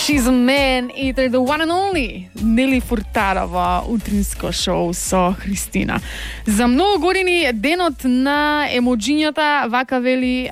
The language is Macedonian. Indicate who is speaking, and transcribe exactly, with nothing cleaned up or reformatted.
Speaker 1: She's a man eater, the one and only Neli Furtarova, utrинско шоу со Христина. За многу години денот на емоджињата, вака вели